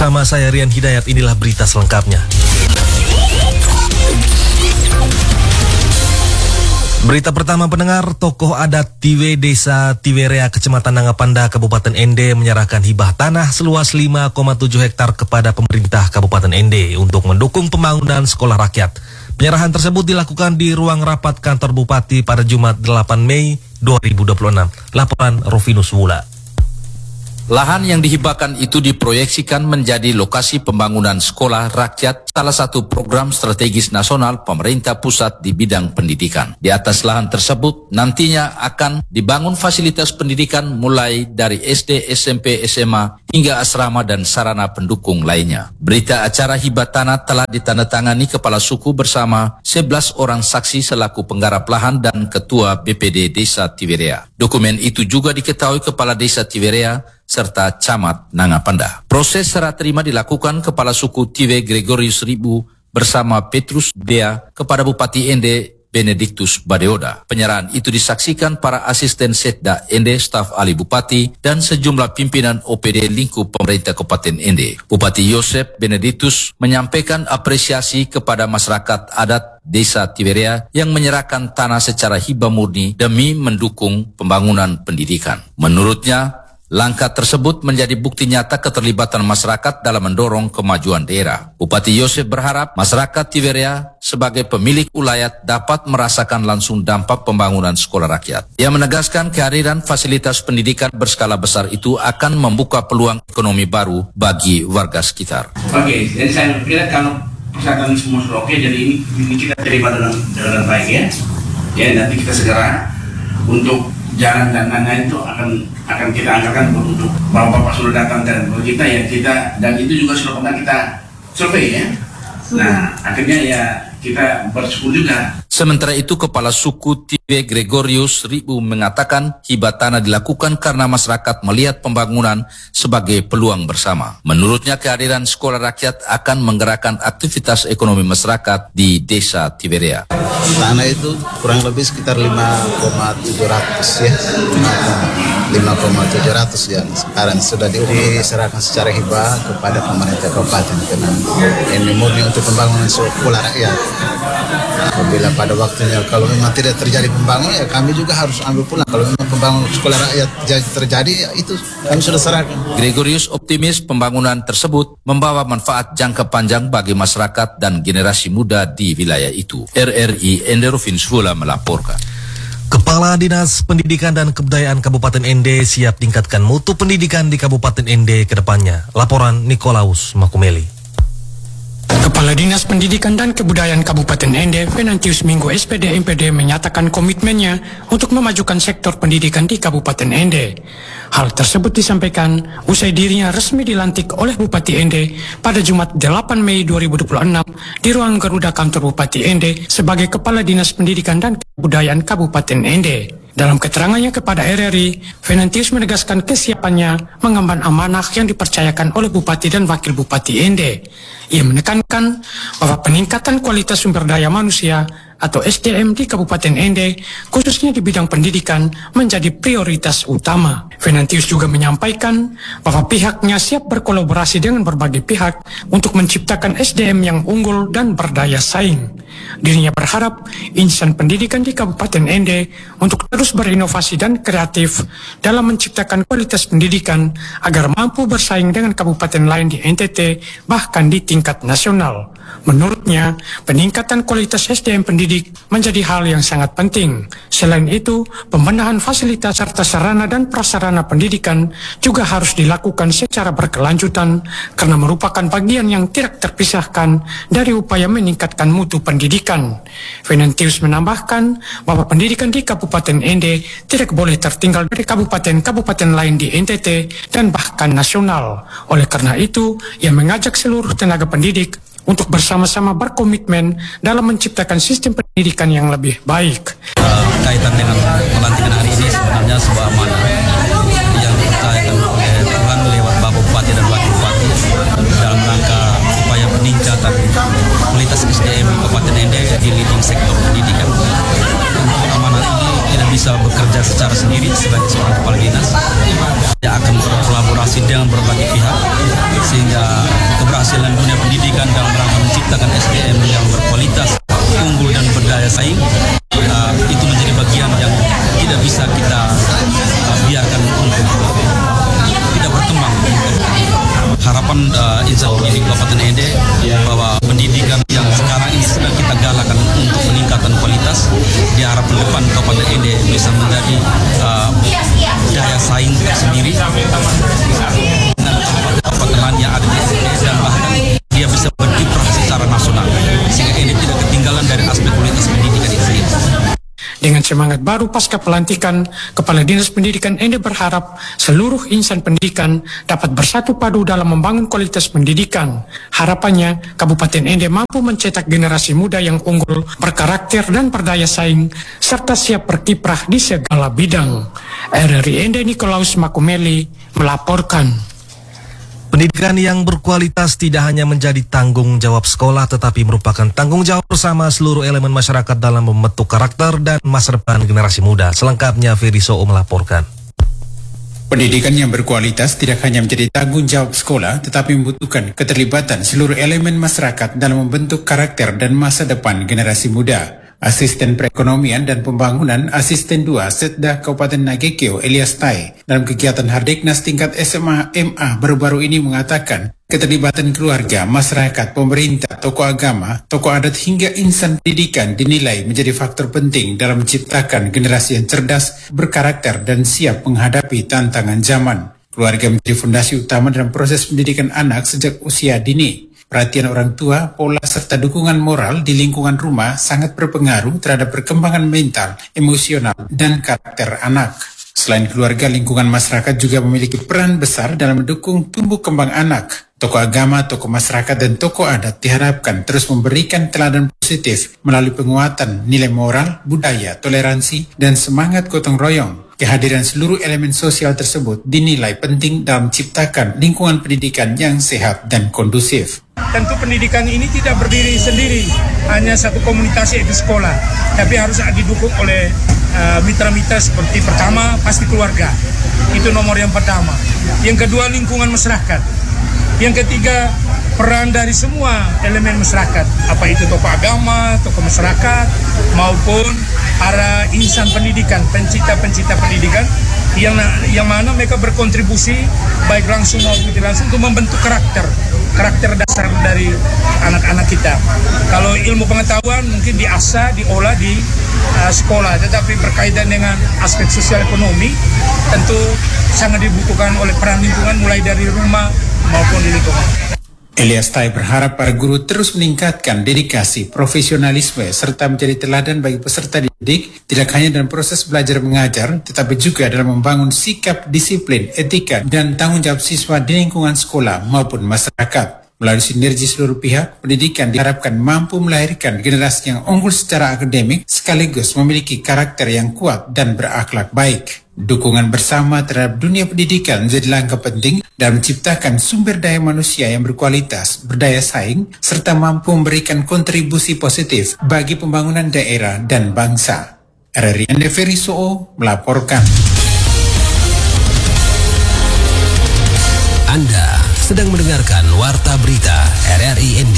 Bersama saya Rian Hidayat, inilah berita selengkapnya. Berita pertama pendengar, tokoh adat Tiwe Desa Tiwerea, Kecamatan Nangapanda, Kabupaten Ende menyerahkan hibah tanah seluas 5,7 hektar kepada pemerintah Kabupaten Ende untuk mendukung pembangunan sekolah rakyat. Penyerahan tersebut dilakukan di ruang rapat kantor Bupati pada Jumat 8 Mei 2026. Laporan Rovinus Wula. Lahan yang dihibahkan itu diproyeksikan menjadi lokasi pembangunan sekolah rakyat, salah satu program strategis nasional pemerintah pusat di bidang pendidikan. Di atas lahan tersebut nantinya akan dibangun fasilitas pendidikan mulai dari SD, SMP, SMA hingga asrama dan sarana pendukung lainnya. Berita acara hibah tanah telah ditandatangani Kepala Suku bersama 11 orang saksi selaku penggarap lahan dan Ketua BPD Desa Tiwerea. Dokumen itu juga diketahui Kepala Desa Tiwerea serta Camat Nangapanda. Proses serah terima dilakukan Kepala Suku Tiwe Gregorius Ribu bersama Petrus Bea kepada Bupati Ende Benediktus Badeoda. Penyerahan itu disaksikan para asisten Setda Ende, staf ahli Bupati, dan sejumlah pimpinan OPD lingkup pemerintah Kabupaten Ende. Bupati Yosep Benediktus menyampaikan apresiasi kepada masyarakat adat Desa Tiwerea yang menyerahkan tanah secara hibah murni demi mendukung pembangunan pendidikan. Menurutnya, langkah tersebut menjadi bukti nyata keterlibatan masyarakat dalam mendorong kemajuan daerah. Bupati Yosef berharap masyarakat Tiwerea sebagai pemilik ulayat dapat merasakan langsung dampak pembangunan sekolah rakyat. Ia menegaskan kehadiran fasilitas pendidikan berskala besar itu akan membuka peluang ekonomi baru bagi warga sekitar. Oke, jadi saya kira kalau persyaratan semua sudah oke, jadi ini kita terima dengan baik ya. Ya, nanti kita segera untuk jalan dan lain-lain itu akan kita anggarkan untuk bapak sudah datang dan kita ya kita, dan itu juga sudah pernah kita survei ya. Nah akhirnya ya kita bersyukur juga. Sementara itu Kepala Suku Tiwe Gregorius Ribu mengatakan hibah tanah dilakukan karena masyarakat melihat pembangunan sebagai peluang bersama. Menurutnya kehadiran sekolah rakyat akan menggerakkan aktivitas ekonomi masyarakat di Desa Tiwerea. Tanah itu kurang lebih sekitar 5,700 ya, 5,700 yang sekarang sudah diserahkan secara hibah kepada pemerintah kabupaten. Ini murni untuk pembangunan sekolah rakyat. Apabila pada waktunya kalau memang tidak terjadi pembangunan ya kami juga harus ambil pulang. Kalau memang pembangunan sekolah rakyat terjadi ya itu kami sudah serahkan. Gregorius optimis pembangunan tersebut membawa manfaat jangka panjang bagi masyarakat dan generasi muda di wilayah itu. RRI Ende Rovinus Wula melaporkan. Kepala Dinas Pendidikan dan Kebudayaan Kabupaten Ende siap tingkatkan mutu pendidikan di Kabupaten Ende ke depannya. Laporan Nikolaus Makumeli. Kepala Dinas Pendidikan dan Kebudayaan Kabupaten Ende, Venantius Minggu SPD MPD menyatakan komitmennya untuk memajukan sektor pendidikan di Kabupaten Ende. Hal tersebut disampaikan usai dirinya resmi dilantik oleh Bupati Ende pada Jumat 8 Mei 2026 di ruang Garuda kantor Bupati Ende sebagai Kepala Dinas Pendidikan dan Kebudayaan Kabupaten Ende. Dalam keterangannya kepada RRI, Venantius menegaskan kesiapannya mengemban amanah yang dipercayakan oleh Bupati dan Wakil Bupati Ende. Ia menekankan bahwa peningkatan kualitas sumber daya manusia atau SDM di Kabupaten Ende, khususnya di bidang pendidikan, menjadi prioritas utama. Venantius juga menyampaikan bahwa pihaknya siap berkolaborasi dengan berbagai pihak untuk menciptakan SDM yang unggul dan berdaya saing. Dirinya berharap insan pendidikan di Kabupaten Ende untuk terus berinovasi dan kreatif dalam menciptakan kualitas pendidikan agar mampu bersaing dengan kabupaten lain di NTT bahkan di tingkat nasional. Menurutnya, peningkatan kualitas SDM pendidik menjadi hal yang sangat penting. Selain itu, pembenahan fasilitas serta sarana dan prasarana pendidikan juga harus dilakukan secara berkelanjutan karena merupakan bagian yang tidak terpisahkan dari upaya meningkatkan mutu pendidikan. Venantius menambahkan bahwa pendidikan di Kabupaten Ende tidak boleh tertinggal dari kabupaten-kabupaten lain di NTT dan bahkan nasional. Oleh karena itu, ia mengajak seluruh tenaga pendidik untuk bersama-sama berkomitmen dalam menciptakan sistem pendidikan yang lebih baik. Kaitan dengan pelantikan hari ini sebenarnya sebuah amanah yang dipercayakan oleh Tuhan lewat Bapak Bupati dan Wakil Bupati dalam rangka upaya peningkatan kualitas SDM Kabupaten Ende di leading sektor pendidikan. Amanah ini tidak bisa bekerja secara sendiri sebagai seorang kepala dinas. Dia akan berkolaborasi dengan berbagai pihak sehingga keberhasilan dunia pendidikan dalam rangka menciptakan SDM yang berkualitas, unggul dan berdaya saing, itu menjadi bagian yang tidak bisa kita biarkan untuk tidak berkembang. Harapan insya Allah di Kabupaten Ende bahwa pendidikan yang sekarang ini sedang kita galakan untuk peningkatan kualitas, diharapkan depan Kabupaten Ende bisa menjadi daya saing sendiri dengan kabupaten lain yang ada di Ende, dan bahkan dia bisa berkiprah secara nasional sehingga Ende tidak ketinggalan dari aspek kualitas pendidikan itu sendiri. Dengan semangat baru pasca pelantikan, Kepala Dinas Pendidikan Ende berharap seluruh insan pendidikan dapat bersatu padu dalam membangun kualitas pendidikan. Harapannya, Kabupaten Ende mampu mencetak generasi muda yang unggul, berkarakter dan berdaya saing, serta siap berkiprah di segala bidang. RRI Ende Nikolaus Makumeli melaporkan. Pendidikan yang berkualitas tidak hanya menjadi tanggung jawab sekolah, tetapi merupakan tanggung jawab bersama seluruh elemen masyarakat dalam membentuk karakter dan masa depan generasi muda. Selengkapnya Ferry Soo melaporkan. Pendidikan yang berkualitas tidak hanya menjadi tanggung jawab sekolah, tetapi membutuhkan keterlibatan seluruh elemen masyarakat dalam membentuk karakter dan masa depan generasi muda. Asisten Perekonomian dan Pembangunan Asisten 2 Setda Kabupaten Nagekeo Elias Tai dalam kegiatan Hardiknas tingkat SMA MA baru-baru ini mengatakan keterlibatan keluarga, masyarakat, pemerintah, tokoh agama, tokoh adat hingga insan pendidikan dinilai menjadi faktor penting dalam menciptakan generasi yang cerdas, berkarakter dan siap menghadapi tantangan zaman. Keluarga menjadi fondasi utama dalam proses pendidikan anak sejak usia dini. Perhatian orang tua, pola serta dukungan moral di lingkungan rumah sangat berpengaruh terhadap perkembangan mental, emosional, dan karakter anak. Selain keluarga, lingkungan masyarakat juga memiliki peran besar dalam mendukung tumbuh kembang anak. Tokoh agama, tokoh masyarakat, dan tokoh adat diharapkan terus memberikan teladan positif melalui penguatan nilai moral, budaya, toleransi, dan semangat gotong royong. Kehadiran seluruh elemen sosial tersebut dinilai penting dalam menciptakan lingkungan pendidikan yang sehat dan kondusif. Tentu pendidikan ini tidak berdiri sendiri, hanya satu komunitas yaitu sekolah, tapi harus didukung oleh mitra-mitra seperti pertama pasti keluarga, itu nomor yang pertama. Yang kedua lingkungan masyarakat. Yang ketiga peran dari semua elemen masyarakat, apa itu tokoh agama, tokoh masyarakat, maupun para insan pendidikan, pencipta-pencipta pendidikan yang mana mereka berkontribusi baik langsung maupun tidak langsung untuk membentuk karakter dasar dari anak-anak kita. Kalau ilmu pengetahuan mungkin diasah, diolah di sekolah, tetapi berkaitan dengan aspek sosial ekonomi tentu sangat dibutuhkan oleh peran lingkungan mulai dari rumah maupun di lingkungan. Elias Tai berharap para guru terus meningkatkan dedikasi, profesionalisme, serta menjadi teladan bagi peserta didik, tidak hanya dalam proses belajar mengajar, tetapi juga dalam membangun sikap, disiplin, etika, dan tanggung jawab siswa di lingkungan sekolah maupun masyarakat. Melalui sinergi seluruh pihak, pendidikan diharapkan mampu melahirkan generasi yang unggul secara akademik, sekaligus memiliki karakter yang kuat dan berakhlak baik. Dukungan bersama terhadap dunia pendidikan menjadi langkah penting dalam menciptakan sumber daya manusia yang berkualitas, berdaya saing, serta mampu memberikan kontribusi positif bagi pembangunan daerah dan bangsa. RRI Ende Ferry Soo melaporkan. Anda sedang mendengarkan Warta Berita RRI ND.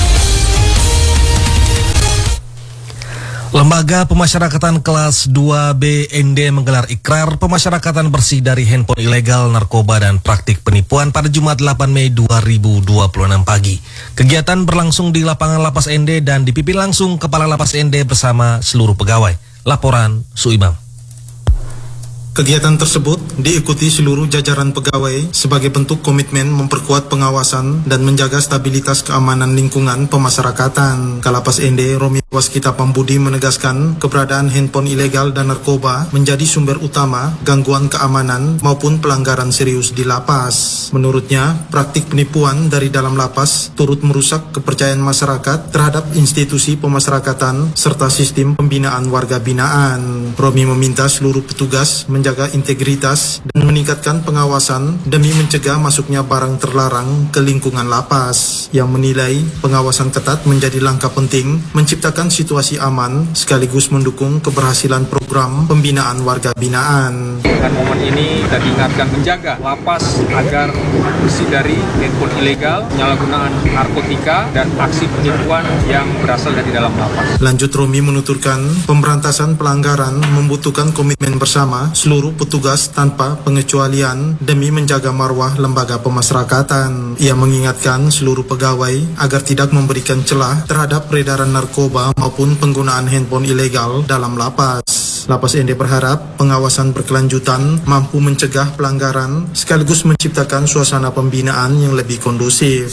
Lembaga Pemasyarakatan Kelas 2B ND menggelar ikrar pemasyarakatan bersih dari handphone ilegal, narkoba, dan praktik penipuan pada Jumat 8 Mei 2026 pagi. Kegiatan berlangsung di lapangan Lapas ND dan dipimpin langsung Kepala Lapas ND bersama seluruh pegawai. Laporan Suimam. Kegiatan tersebut diikuti seluruh jajaran pegawai sebagai bentuk komitmen memperkuat pengawasan dan menjaga stabilitas keamanan lingkungan pemasyarakatan. Kalapas ND Romi Waskita Pambudi menegaskan keberadaan handphone ilegal dan narkoba menjadi sumber utama gangguan keamanan maupun pelanggaran serius di lapas. Menurutnya, praktik penipuan dari dalam lapas turut merusak kepercayaan masyarakat terhadap institusi pemasyarakatan serta sistem pembinaan warga binaan. Romi meminta seluruh petugas menjaga integritas dan meningkatkan pengawasan demi mencegah masuknya barang terlarang ke lingkungan lapas, yang menilai pengawasan ketat menjadi langkah penting menciptakan situasi aman sekaligus mendukung keberhasilan program pembinaan warga binaan. Dengan momen ini kita diingatkan menjaga lapas agar bersih dari handphone ilegal, penyalahgunaan narkotika, dan aksi penipuan yang berasal dari dalam lapas. Lanjut, Romi menuturkan pemberantasan pelanggaran membutuhkan komitmen bersama seluruh petugas tanpa pengecualian demi menjaga marwah lembaga pemasyarakatan. Ia mengingatkan seluruh pegawai agar tidak memberikan celah terhadap peredaran narkoba maupun penggunaan handphone ilegal dalam lapas. Lapas ND berharap pengawasan berkelanjutan mampu mencegah pelanggaran sekaligus menciptakan suasana pembinaan yang lebih kondusif.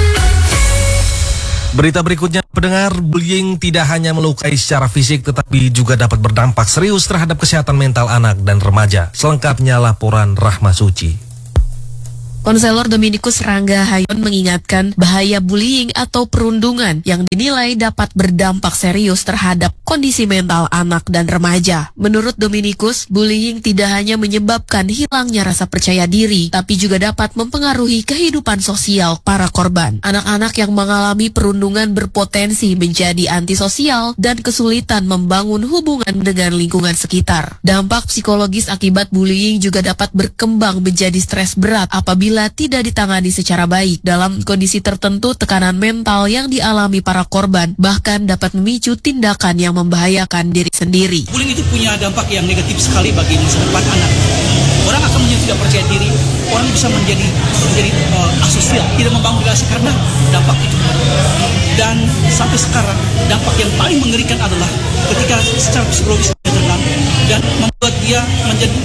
Berita berikutnya, pendengar, bullying tidak hanya melukai secara fisik tetapi juga dapat berdampak serius terhadap kesehatan mental anak dan remaja. Selengkapnya laporan Rahma Suci. Konselor Dominikus Rangga Hayon mengingatkan bahaya bullying atau perundungan yang dinilai dapat berdampak serius terhadap kondisi mental anak dan remaja. Menurut Dominikus, bullying tidak hanya menyebabkan hilangnya rasa percaya diri, tapi juga dapat mempengaruhi kehidupan sosial para korban. Anak-anak yang mengalami perundungan berpotensi menjadi antisosial dan kesulitan membangun hubungan dengan lingkungan sekitar. Dampak psikologis akibat bullying juga dapat berkembang menjadi stres berat apabila tidak ditangani secara baik. Dalam kondisi tertentu, tekanan mental yang dialami para korban bahkan dapat memicu tindakan yang membahayakan diri sendiri. Bullying itu punya dampak yang negatif sekali bagi masa depan anak. Orang akan menjadi tidak percaya diri, orang bisa menjadi asosial, tidak membangun relasi karena dampak itu. Dan sampai sekarang, dampak yang paling mengerikan adalah ketika secara psikologis dia terganggu dan membuat dia menjadi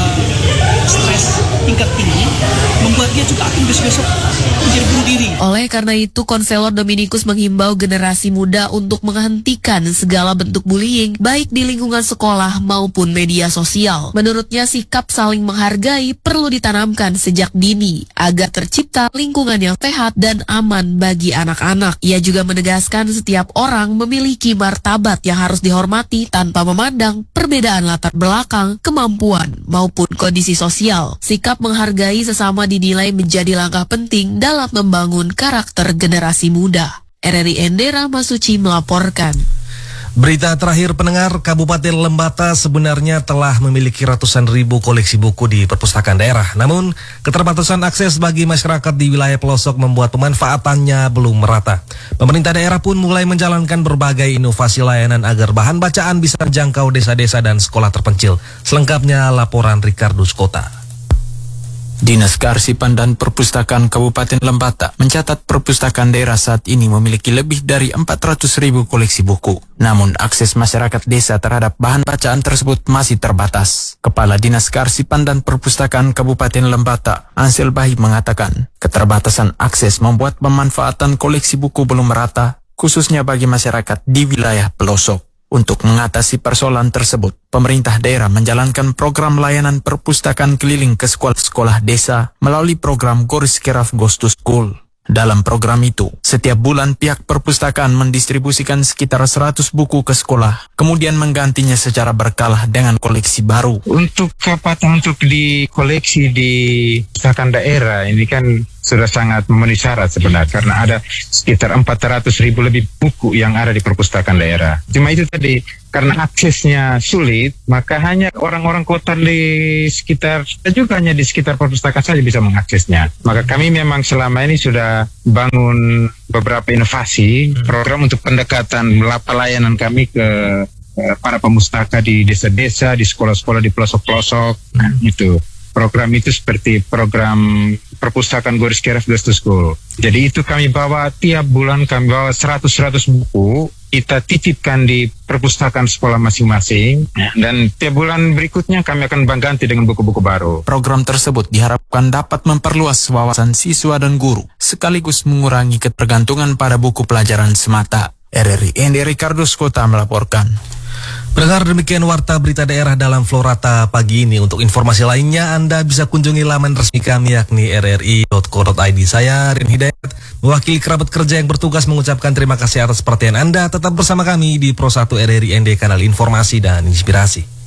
stres tingkat tinggi, membuat dia juga akan besok-besok menjadi bunuh diri. Oleh karena itu, Konselor Dominikus menghimbau generasi muda untuk menghentikan segala bentuk bullying, baik di lingkungan sekolah maupun media sosial. Menurutnya, sikap saling menghargai perlu ditanamkan sejak dini agar tercipta lingkungan yang sehat dan aman bagi anak-anak. Ia juga menegaskan setiap orang memiliki martabat yang harus dihormati tanpa memandang perbedaan latar belakang, kemampuan, maupun kondisi sosial. Sikap menghargai sesama dinilai menjadi langkah penting dalam membangun karakter generasi muda. RRI ND Rahma Suci melaporkan. Berita terakhir, pendengar, Kabupaten Lembata sebenarnya telah memiliki ratusan ribu koleksi buku di perpustakaan daerah. Namun, keterbatasan akses bagi masyarakat di wilayah pelosok membuat pemanfaatannya belum merata. Pemerintah daerah pun mulai menjalankan berbagai inovasi layanan agar bahan bacaan bisa menjangkau desa-desa dan sekolah terpencil. Selengkapnya laporan Ricardo Skota. Dinas Kearsipan dan Perpustakaan Kabupaten Lembata mencatat perpustakaan daerah saat ini memiliki lebih dari 400.000 koleksi buku. Namun akses masyarakat desa terhadap bahan bacaan tersebut masih terbatas. Kepala Dinas Kearsipan dan Perpustakaan Kabupaten Lembata, Ansel Bahi, mengatakan keterbatasan akses membuat pemanfaatan koleksi buku belum merata, khususnya bagi masyarakat di wilayah pelosok. Untuk mengatasi persoalan tersebut, pemerintah daerah menjalankan program layanan perpustakaan keliling ke sekolah-sekolah desa melalui program Goris Keraf Goes to School. Dalam program itu, setiap bulan pihak perpustakaan mendistribusikan sekitar 100 buku ke sekolah, kemudian menggantinya secara berkala dengan koleksi baru. Untuk kepatuhan untuk di koleksi di perpustakaan daerah ini kan sudah sangat memenuhi syarat sebenarnya, karena ada sekitar 400.000 lebih buku yang ada di perpustakaan daerah. Cuma itu tadi, karena aksesnya sulit, maka hanya orang-orang kota di sekitar, juga hanya di sekitar perpustakaan saja bisa mengaksesnya. Maka kami memang selama ini sudah bangun beberapa inovasi, program untuk pendekatan pelayanan kami ke para pemustaka di desa-desa, di sekolah-sekolah, di pelosok-pelosok, nah itu. Program itu seperti program perpustakaan Goris Keraf Goes to School. Jadi itu kami bawa tiap bulan, kami bawa 100 buku, kita titipkan di perpustakaan sekolah masing-masing, dan tiap bulan berikutnya kami akan ganti dengan buku-buku baru. Program tersebut diharapkan dapat memperluas wawasan siswa dan guru, sekaligus mengurangi ketergantungan pada buku pelajaran semata. RRI ND Ricardo Skota melaporkan. Pendengar, demikian warta berita daerah dalam Florata pagi ini. Untuk informasi lainnya, Anda bisa kunjungi laman resmi kami yakni rri.co.id. Saya Rian Hidayat, mewakili kerabat kerja yang bertugas mengucapkan terima kasih atas perhatian Anda. Tetap bersama kami di Pro 1 RRI ND, kanal informasi dan inspirasi.